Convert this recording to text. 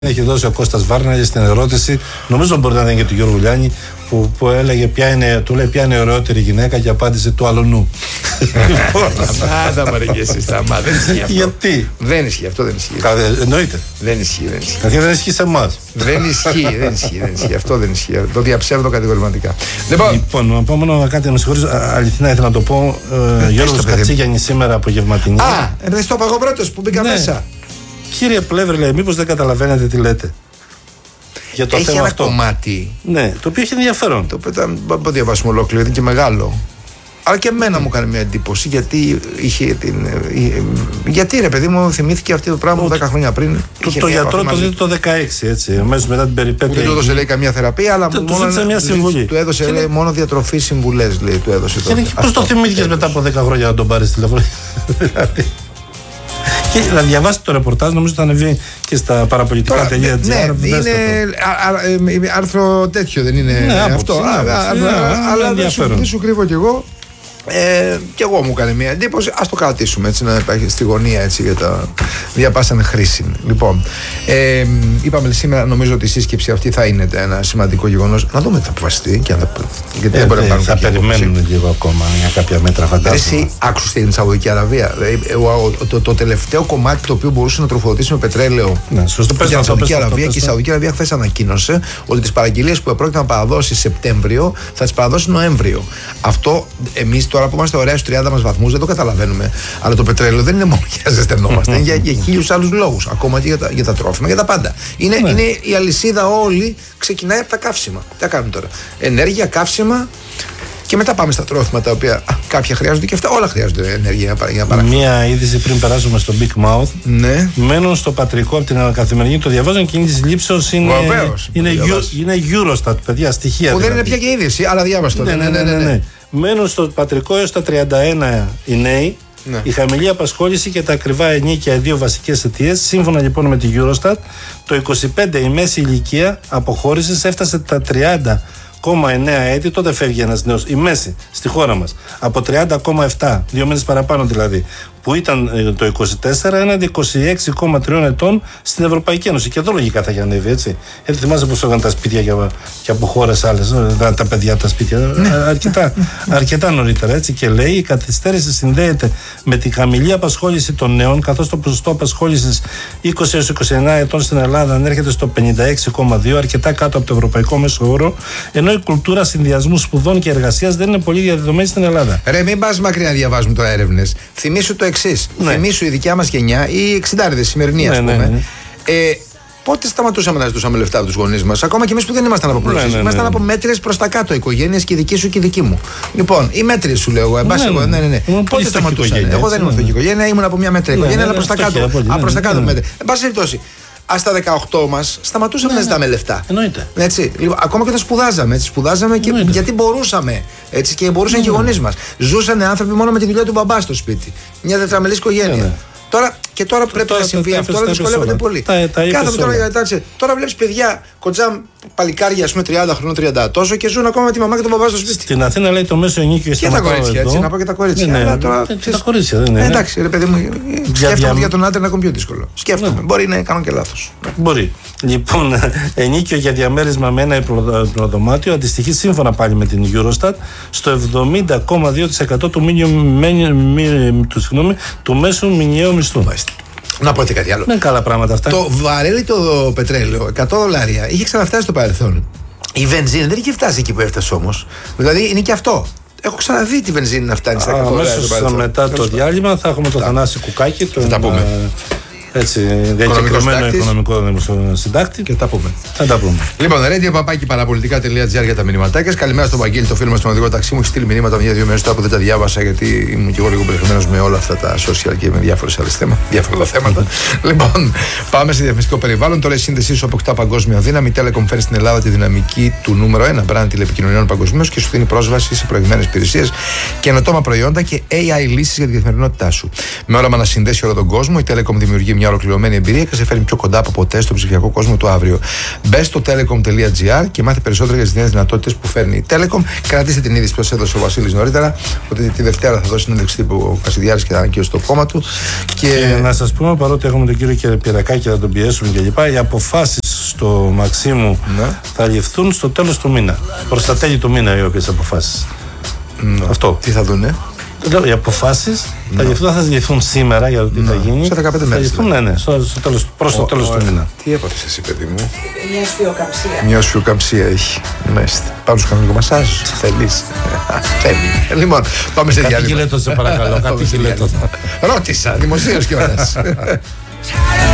Έχει δώσει ο Κώστας Βάρναγης στην ερώτηση, νομίζω μπορεί να είναι και του Γιώργου Λιάννη, που έλεγε του λέει ποια είναι η ωραιότερη γυναίκα και απάντησε του αλουνού. Σταμάτα μωρέ και εσύ, σταμάτα. Δεν ισχύει αυτό. Γιατί? Δεν ισχύει, αυτό δεν ισχύει. Εννοείται. Δεν ισχύει. Γιατί δεν ισχύει σε εμάς. Δεν ισχύει, αυτό δεν ισχύει. Το διαψεύδω κατηγορηματικά. Λοιπόν, να πω μόνο κάτι, να με συγχωρείς, αληθινά ήθελα να το πω. Γιώργος Κατσίγιαννη σήμερα απογευματινή. Δεν στο παγώ πρώτος που μπήκα μέσα. Κύριε Πλεύρη, λέει, μήπως δεν καταλαβαίνετε τι λέτε για το έχει θέμα ένα αυτό. Κομμάτι. Ναι, το οποίο έχει ενδιαφέρον. Το οποίο δεν το διαβάσουμε ολόκληρο, είναι και μεγάλο. Αλλά και εμένα μου έκανε μια εντύπωση γιατί είχε γιατί ρε παιδί μου θυμήθηκε αυτό το πράγμα 10 χρόνια πριν. Το γιατρό το δείτε το 16, έτσι, αμέσως μετά την περιπέτεια. Δεν του έδωσε λέει καμία θεραπεία, αλλά μόνο μια συμβουλή. Του έδωσε λέει, μόνο διατροφή συμβουλές. Πώς το θυμήθηκες μετά από 10 χρόνια να τον πάρεις τηλέφωνο? Και να διαβάσετε το ρεπορτάζ, νομίζω θα ανεβεί και στα παραπολιτικά.gr. Ναι, είναι άρθρο τέτοιο, δεν είναι αυτό. Αλλά δεν σου κρύβω κι εγώ. Και εγώ μου έκανε μια εντύπωση. Ας το κρατήσουμε έτσι, να υπάρχει στη γωνία έτσι, για τα διαπάσανε χρήση. Λοιπόν, είπαμε σήμερα, νομίζω ότι η σύσκεψη αυτή θα είναι ένα σημαντικό γεγονός. Να δούμε τι θα αποφασιστεί. Γιατί δεν μπορεί να πάρουν. Θα περιμένουν λίγο ακόμα για κάποια μέτρα, φαντάζομαι. Εσύ άκουσες στην Σαουδική Αραβία. Το τελευταίο κομμάτι το οποίο μπορούσε να τροφοδοτήσει με πετρέλαιο για τη Σαουδική Αραβία, και η Σαουδική Αραβία χθες ανακοίνωσε ότι τις παραγγελίες που επρόκειται να παραδώσει Σεπτέμβριο θα τις παραδώσει Νοέμβριο. Αυτό εμείς τώρα που είμαστε ωραία στους 30 μας βαθμούς δεν το καταλαβαίνουμε. Αλλά το πετρέλαιο δεν είναι μόνο για να ζεσθενόμαστε, είναι για χίλιους άλλους λόγους. Ακόμα και για τα τρόφιμα, για τα πάντα. Είναι η αλυσίδα όλη ξεκινάει από τα καύσιμα. Τι κάνουμε τώρα? Ενέργεια, καύσιμα. Και μετά πάμε στα τρόφιμα τα οποία κάποια χρειάζονται και αυτά. Όλα χρειάζονται ενέργεια για παράδειγμα. Μία είδηση πριν περάσουμε στο Big Mouth. Ναι. Μένουν στο πατρικό από την καθημερινή, το διαβάζουν και είναι τη λήψεως. Είναι Eurostat, παιδιά, στοιχεία. Που δεν είναι πια και είδηση, αλλά διάβαστο. Ναι. Μένουν στο πατρικό έως τα 31 οι νέοι. Ναι. Η χαμηλή απασχόληση και τα ακριβά ενίκια, οι δύο βασικές αιτίες. Σύμφωνα λοιπόν με τη Eurostat, το 25 η μέση ηλικία αποχώρησης έφτασε τα 30,9 έτη, τότε φεύγει ένας νέος, η μέση στη χώρα μας, από 30,7, 2 μήνες παραπάνω δηλαδή, που ήταν το 24, έναντι 26,3 ετών στην Ευρωπαϊκή Ένωση. Και εδώ λογικά θα έχει ανέβει, έτσι. Γιατί θυμάσαι πως φεύγαν τα σπίτια και από χώρες άλλες, τα παιδιά τα σπίτια, αρκετά νωρίτερα, έτσι. Και λέει, η καθυστέρηση συνδέεται με τη χαμηλή απασχόληση των νέων, καθώς το ποσοστό απασχόλησης 20-29 ετών στην Ελλάδα ανέρχεται στο 56,2, αρκετά κάτω από το ευρωπαϊκό μέσο όρο, ενώ η κουλτούρα συνδυασμού σπουδών και εργασίας δεν είναι πολύ διαδεδομένη στην Ελλάδα. Ρε, μην πας μακριά να διαβάζουμε τώρα έρευνες. Θυμήσου το εξής. Ναι. Θυμήσου η δικιά μας γενιά, οι 60'ριδες σημερινοί, ας πούμε. Ναι. Πότε σταματούσαμε να ζητούσαμε λεφτά από τους γονείς μας, ακόμα και εμείς που δεν ήμασταν από πλούσιες. Ήμασταν από μέτριες προς τα κάτω, οικογένειες και η δική σου και η δική μου. Λοιπόν, οι μέτριες σου λέω εγώ. Πότε σταματούσαν? Εγώ δεν ήμουν φτωχή οικογένεια, ήμουν από μια μέτρια οικογένεια, αλλά προς τα κάτω. Προς τα κάτω μέτρια. Εν πάση περιπτώσει. Στα 18 μας σταματούσαμε να ζητάμε λεφτά. Εννοείται. Έτσι, ακόμα και όταν σπουδάζαμε. Έτσι, σπουδάζαμε και γιατί μπορούσαμε. Έτσι, και μπορούσαν και οι γονείς μας. Ζούσαν άνθρωποι μόνο με τη δουλειά του μπαμπά στο σπίτι. Μια τετραμελής οικογένεια. Τώρα που πρέπει να συμβεί αυτό, αλλά δυσκολεύεται πολύ. Κάθομαι τώρα για τα. Τώρα βλέπεις παιδιά κοντζά παλικάρια, ας πούμε 30 χρόνων, 30 τόσο και ζουν ακόμα με τη μαμά και τον μπαμπά στο σπίτι. Στην Αθήνα λέει το μέσο ενίκιο και τα κορίτσια, έτσι. Να πω και τα κορίτσια. Τα κορίτσια δεν είναι. Εντάξει, ρε παιδί μου, σκέφτομαι για τον άντρα είναι ακόμη πιο δύσκολο. Σκέφτομαι. Μπορεί να κάνω και λάθος. Μπορεί. Λοιπόν, ενίκιο για διαμέρισμα με ένα υπνοδωμάτιο αντιστοιχεί σύμφωνα πάλι με την Eurostat στο 70,2% του μέσου μηνιαίου μισθού. Να πω κάτι άλλο. Δεν είναι καλά πράγματα αυτά. Το βαρέλι το πετρέλαιο, $100 είχε ξαναφτάσει στο παρελθόν. Η βενζίνη δεν είχε φτάσει εκεί που έφτασε όμως. Δηλαδή είναι και αυτό. Έχω ξαναδεί τη βενζίνη να φτάνει στα $100. Αμέσως μετά το διάλειμμα θα έχουμε το Θανάση Κουκάκη. Θα τα πούμε. Έτσι, διακεκριμένο οικονομικό συντάκτη. Και τα πούμε. Θα τα πούμε. Λοιπόν, radio@parapolitica.gr για τα μηνυματάκια. Καλημέρα στον Βαγγέλη, το φίλο μας στον οδηγό ταξί. Μου έχει στείλει μηνύματα μια-δύο μέρες τώρα που δεν τα διάβασα, γιατί ήμουν και εγώ λίγο μπερδεμένος με όλα αυτά τα social και με διάφορα θέματα. Λοιπόν, πάμε σε διαφημιστικό περιβάλλον. Τώρα η σύνδεσή σου αποκτά παγκόσμια δύναμη. Η Telecom φέρνει στην Ελλάδα τη δυναμική του νούμερο 1 brand τηλεπικοινωνιών παγκοσμίως και σου δίνει πρόσβαση σε προηγμένες υπηρεσίες, καινοτόμα προϊόντα και AI λύσεις για την καθημερινότητά σου. Με όραμα να συνδέσει όλο τον κόσμο, η Telecom δημιουργεί μια ολοκληρωμένη εμπειρία και σε φέρνει πιο κοντά από ποτέ στον ψηφιακό κόσμο του αύριο. Μπες στο telecom.gr και μάθε περισσότερα για τις νέες δυνατότητες που φέρνει η Telecom. Κρατήστε την είδηση που σας έδωσε ο Βασίλης νωρίτερα, ότι τη Δευτέρα θα δώσει συνέντευξη τύπου ο Κασιδιάρης και θα ανακοινώσει το κόμμα του. Και να σας πούμε, παρότι έχουμε τον κύριο Πυρακάκη και θα τον πιέσουμε κλπ., οι αποφάσεις στο Μαξίμου θα ληφθούν στο τέλος του μήνα. Προς τα τέλη του μήνα οι οποίες αποφάσεις. Αυτό. Τι θα δούνε? Οι αποφάσεις θα ληφθούν σήμερα για το τι θα γίνει. Σε 15 μέρες. Θα ληφθούν, προς το τέλος του μήνα. Τι έπαθες εσύ, παιδί μου? Μια σφιοκαμψία. Μια σφιοκαμψία έχει. Μάλιστα. Πάμε στο κανονικό μασάζ. Θέλεις? Θέλει. Λοιπόν, πάμε σε διάλειμμα. Κάτι γιλέτο, σε παρακαλώ. Κάτι γιλέτο. Ρώτησα δημοσίως κιόλας.